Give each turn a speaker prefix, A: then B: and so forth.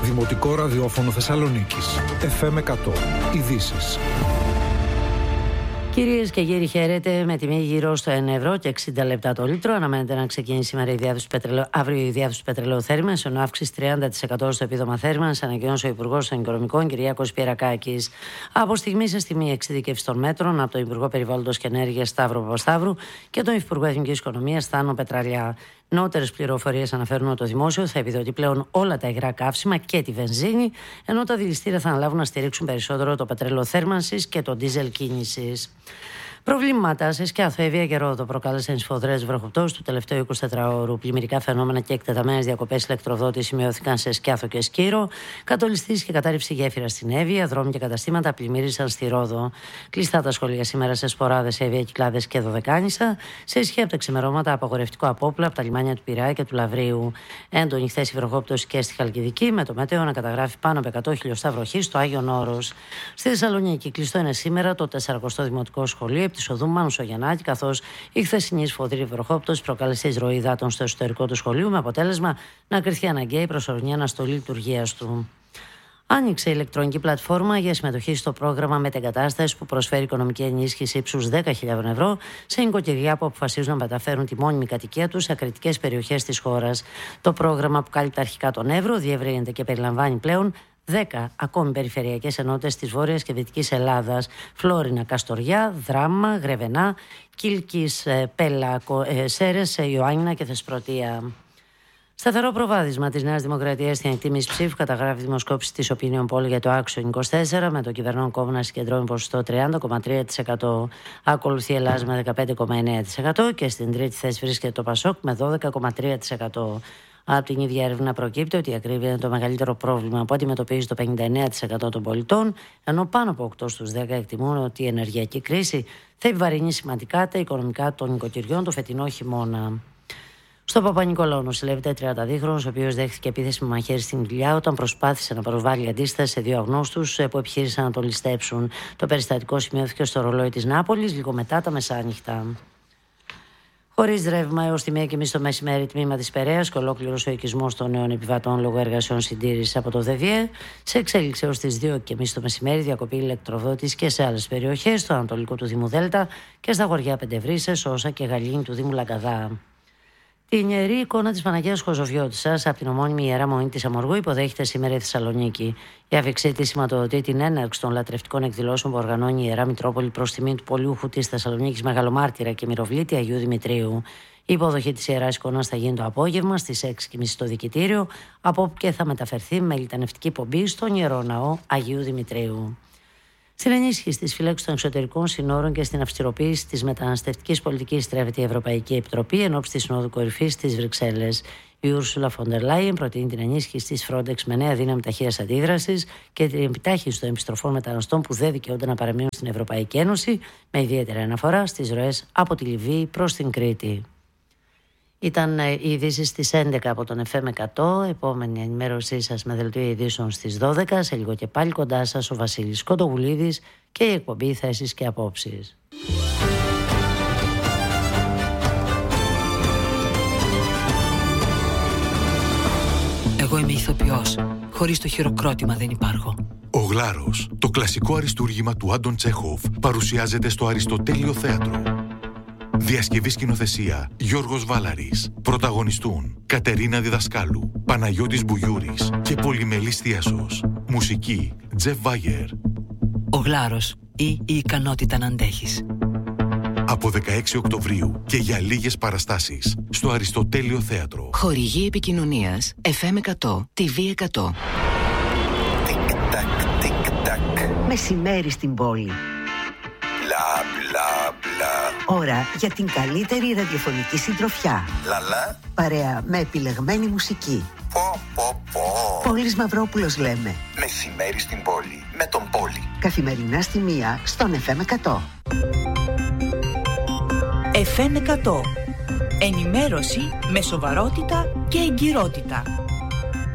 A: Δημοτικό ραδιόφωνο Θεσσαλονίκης. FM 100. Ειδήσεις.
B: Κυρίες και κύριοι, χαίρετε. Με τιμή γύρω στο 1 ευρώ και 60 λεπτά το λίτρο. Αναμένεται να ξεκινήσει σήμερα αύριο η διάδοση του πετρελαίου θέρμανσης, ενώ αύξηση 30% στο επίδομα θέρμανσης, ανακοίνωσε ο Υπουργός των Οικονομικών, Κυριάκος Πιερακάκης. Από στιγμή σε στιγμή εξειδικεύση των μέτρων από τον Υπουργό Περιβάλλοντος και Ενέργειας Σταύρο Παπασταύρου και τον Υπουργό Εθνικής Οικονομίας Θάνο Πετραλιά. Νεότερες πληροφορίες αναφέρουν ότι το δημόσιο θα επιδοτεί πλέον όλα τα υγρά καύσιμα και τη βενζίνη, ενώ τα δηληστήρια θα αναλάβουν να στηρίξουν περισσότερο το πετρέλαιο θέρμανσης και το ντίζελ κίνησης. Προβλήματα σε Σκιάθο, Εύβοια και Ρόδο προκάλεσαν σφοδρές βροχοπτώσεις του τελευταίου 24ωρου. Πλημμυρικά φαινόμενα και εκτεταμένες διακοπές ηλεκτροδότης σημειώθηκαν σε Σκιάθο και Σκύρο. Κατολιστής και κατάρριψη γέφυρα στην Εύβοια, δρόμοι και καταστήματα πλημμύρισαν στη Ρόδο. Κλειστά τα σχολεία σήμερα σε Σποράδες, Εύβοια, Κυκλάδες και Δωδεκάνησα. Σε ισχύ από τα ξημερώματα, απαγορευτικό απόπλα από τα λιμάνια του Πειραιά και του Λαβρίου. Έντονη χθες η βροχόπτωση και στη Χαλκιδική, με το μετέο να καταγράφει πάνω από 100 χιλιοστά βροχή στο Άγιον Όρος. Στη Θεσσαλονίκη κλειστό είναι σήμερα το 40ο Δημοτικό Σχολείο της οδού Μάνου Σογιαννάκη, καθώς η χθεσινή σφοδρή βροχόπτωση προκάλεσε εισρωή υδάτων στο εσωτερικό του σχολείου, με αποτέλεσμα να κριθεί αναγκαία η προσωρινή αναστολή λειτουργίας του. Άνοιξε η ηλεκτρονική πλατφόρμα για συμμετοχή στο πρόγραμμα μετεγκατάστασης που προσφέρει οικονομική ενίσχυση ύψους 10.000 ευρώ σε νοικοκυριά που αποφασίζουν να μεταφέρουν τη μόνιμη κατοικία τους σε ακριτικές περιοχές της χώρας. Το πρόγραμμα, που κάλυπτε αρχικά τον Εύρο, διευρύνεται και περιλαμβάνει πλέον 10 ακόμη περιφερειακές ενότητες της Βόρειας και Δυτικής Ελλάδας: Φλόρινα, Καστοριά, Δράμα, Γρεβενά, Κίλκης, Πέλα, Σέρες, Ιωάννινα και Θεσπρωτεία. Σταθερό προβάδισμα της Νέας Δημοκρατίας στην εκτίμηση ψήφου καταγράφει η δημοσκόπηση της Opinion Poll για το Action 24, με το κυβερνών κόμμα να συγκεντρώνει ποσοστό 30,3%. Ακολουθεί η Ελλάδα με 15,9% και στην τρίτη θέση βρίσκεται το Πασόκ με 12,3%. Από την ίδια έρευνα προκύπτει ότι η ακρίβεια είναι το μεγαλύτερο πρόβλημα που αντιμετωπίζει το 59% των πολιτών, ενώ πάνω από 8 στους 10 εκτιμούν ότι η ενεργειακή κρίση θα επιβαρύνει σημαντικά τα οικονομικά των νοικοκυριών το φετινό χειμώνα. Στο Παπα-Νικολάου νοσηλεύεται 32χρονος, ο οποίος δέχθηκε επίθεση με μαχαίρι στην κοιλιά όταν προσπάθησε να προσβάλει αντίσταση σε δύο αγνώστους που επιχείρησαν να τον ληστέψουν. Το περιστατικό σημειώθηκε στο ρολόι της Νάπολης λίγο μετά τα μεσάνυχτα. Χωρίς ρεύμα έως τη 1:30 το μεσημέρι, τμήμα της Περαίας και ολόκληρος ο οικισμός των νέων επιβατών λόγω εργασιών συντήρησης από το ΔΕΒΙΕ. Σε εξέλιξη έως τις 2:30 το μεσημέρι, διακοπή ηλεκτροδότης και σε άλλες περιοχές, στο ανατολικό του Δήμου Δέλτα και στα χωριά Πεντεβρύσσες, Όσα και Γαλήνη του Δήμου Λαγκαδά. Την ιερή εικόνα της Παναγίας Χοζοβιώτισσας από την ομώνυμη Ιερά Μονή της Αμοργού υποδέχεται σήμερα η Θεσσαλονίκη. Η αφιξή της σηματοδοτεί την έναρξη των λατρευτικών εκδηλώσεων που οργανώνει η Ιερά Μητρόπολη προς τιμή του πολιούχου της Θεσσαλονίκης Μεγαλομάρτυρα και Μυροβλήτη Αγίου Δημητρίου. Η υποδοχή της Ιεράς Εικόνας θα γίνει το απόγευμα στις 6:30 στο Δικητήριο, από όπου και θα μεταφερθεί με λιτανευτική πομπή στον Ιερό Ναό Αγίου Δημητρίου. Στην ενίσχυση της φύλαξης των εξωτερικών συνόρων και στην αυστηροποίηση της μεταναστευτικής πολιτικής στρέφεται η Ευρωπαϊκή Επιτροπή εν ώψη της Συνόδου Κορυφής στις Βρυξέλλες. Η Ursula von der Leyen προτείνει την ενίσχυση της Frontex με νέα δύναμη ταχείας αντίδρασης και την επιτάχυνση των επιστροφών μεταναστών που δεν δικαιούνται να παραμείνουν στην Ευρωπαϊκή Ένωση, με ιδιαίτερη αναφορά στις ροές από τη Λιβύη προς την Κρήτη. Ήταν οι ειδήσεις στις 11 από τον FM 100. Επόμενη ενημέρωσή σας με δελτίο ειδήσεων στις 12. Σε λίγο και πάλι κοντά σας ο Βασίλης Κοντογουλίδης και η εκπομπή Θέσεις και Απόψεις.
C: Εγώ είμαι ηθοποιός. Χωρίς το χειροκρότημα δεν υπάρχω.
D: Ο Γλάρος, το κλασικό αριστούργημα του Άντων Τσέχοφ, παρουσιάζεται στο Αριστοτέλειο Θέατρο. Διασκευή σκηνοθεσία Γιώργος Βάλαρης. Πρωταγωνιστούν Κατερίνα Διδασκάλου, Παναγιώτης Μπουγιούρης και Πολυμελής Θίασος. Μουσική Τζεφ Βάγερ.
C: Ο Γλάρος ή η ικανότητα να αντέχεις.
D: Από 16 Οκτωβρίου και για λίγες παραστάσεις στο Αριστοτέλειο Θέατρο.
E: Χορηγή επικοινωνίας FM 100, TV 100.
F: Τικ-τακ, τικ-τακ.
G: Μεσημέρι στην πόλη.
F: Μπλα, μπλα, μπλα.
G: Ώρα για την καλύτερη ραδιοφωνική συντροφιά.
F: Λαλά.
G: Παρέα με επιλεγμένη μουσική.
F: Πω, πω, πω.
G: Πόλης Μαυρόπουλος λέμε.
F: Μεσημέρι στην πόλη. Με τον Πόλη.
G: Καθημερινά στη 1 στον FM 100.
H: FM 100. Ενημέρωση με σοβαρότητα και εγκυρότητα.